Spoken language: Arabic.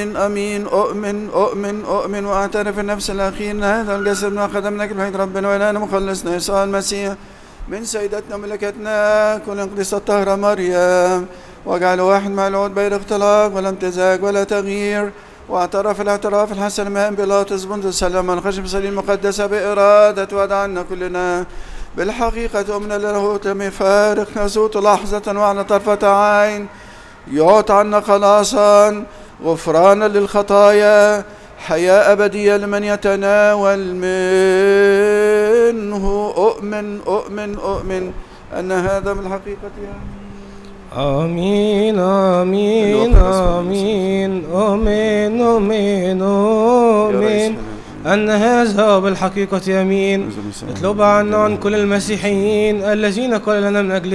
آمين آمين. أؤمن أؤمن أؤمن وأعترف النفس الأخير أن هذا الجسد ما قدمناك الوحيد ربنا وإلهنا مخلصنا يسوع المسيح من سيدتنا وملكتنا كل انقدس الطاهرة مريم، واجعل واحد مع العود بين اختلاق ولا امتزاج ولا تغيير، واعترف الاعتراف الحسن من بيلاطس بنت السلام الخشب صليب المقدسة بإرادة ودعنا كلنا بالحقيقة أمنا له تم فارق نسوت لحظة وعلى طرفة عين يعطى عنا خلاصا غفرانا للخطايا حياة أبدية لمن يتناول منه. أؤمن أؤمن أؤمن أن هذا من الحقيقة آمين آمين آمين آمين آمين آمين أن هذا بالحقيقة يمين. اطلب عنا عن كل المسيحيين الذين قال لنا من أجل